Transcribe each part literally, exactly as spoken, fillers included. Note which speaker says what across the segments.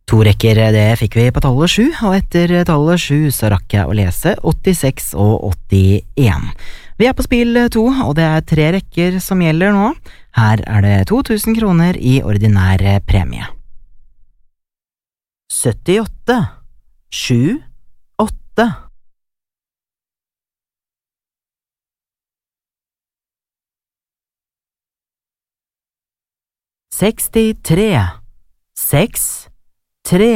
Speaker 1: To rekker, det fikk vi på tallet sju, og etter tallet sju så rakk jeg å lese åttiseks og åttien. Vi er på spill to, og det er tre rekker som gjelder nå. Her er det to tusen kroner i ordinær premie. syttiåtte, sju, åtte. sekstitre, seks, tre.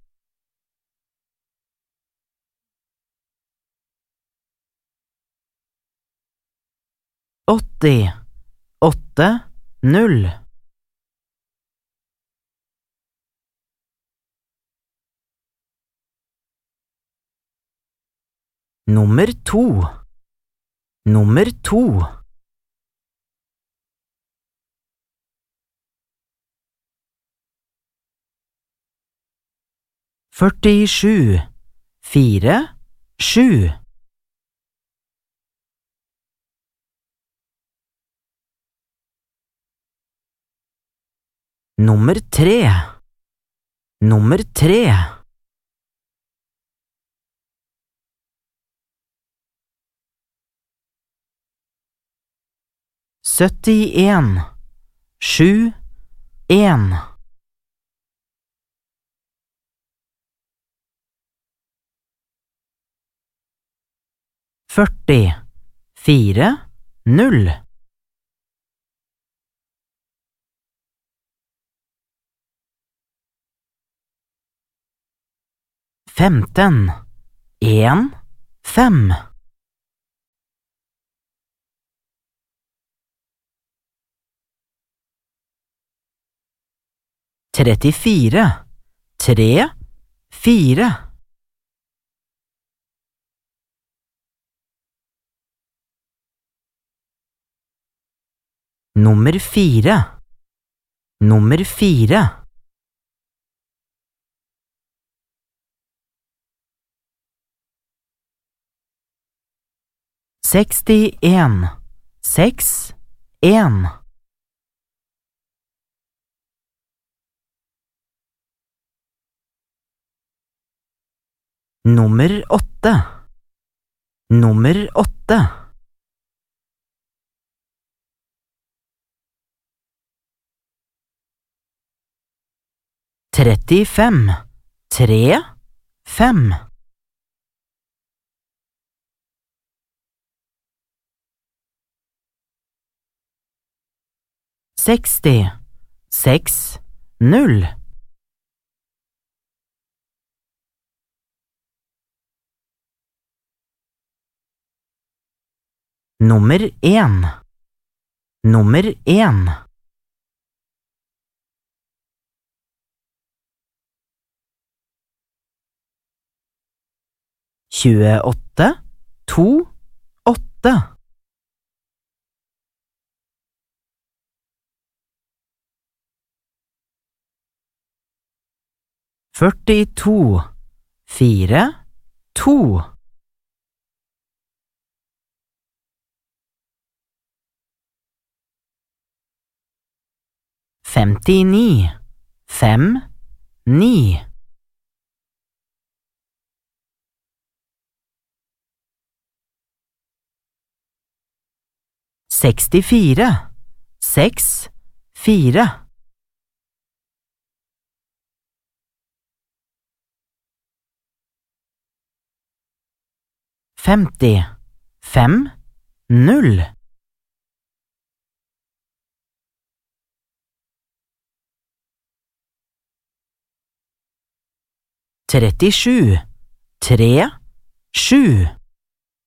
Speaker 1: åtti, åtte, null. Nummer to. Nummer to. førtisju, fire, sju. Nummer tre. Nummer tre. syttien, sju, en. førti, fire, null. femten, en, fem. trettifire, tre, fire. Nummer fire. Nummer fire. sekstien, seks, en. Nummer åtte. Nummer åtte. trettifem, tre, fem. seksti, seks, null. Nummer en. Nummer en. tjueåtte, to, åtte. førtito, fire, to. femtini, fem, ni. sekstifire, seks, fire. femti, fem, null. trettisju, tre, sju.